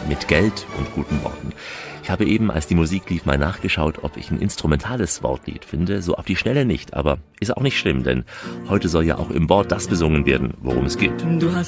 mit Geld und guten Worten. Ich habe eben, als die Musik lief, mal nachgeschaut, ob ich ein instrumentales Wortlied finde. So auf die Schnelle nicht, aber ist auch nicht schlimm, denn heute soll ja auch im Wort das besungen werden, worum es geht. Du hast